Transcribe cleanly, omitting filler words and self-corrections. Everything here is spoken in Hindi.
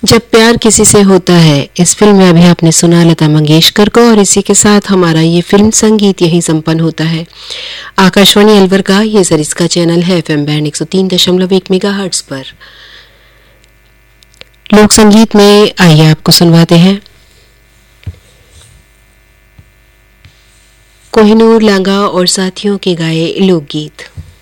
जब प्यार किसी से होता है, इस फिल्म में अभी आपने सुना लता मंगेशकर को और इसी के साथ हमारा ये फिल्म संगीत यहीं संपन्न होता है। आकाशवाणी अलवर का ये सरिस का चैनल है एफएम बैंड 103.1 मेगाहर्ट्ज पर। लोक संगीत में आइए आपको सुनवाते हैं कोहिनूर लांगा और साथियों के गाए लोकगीत।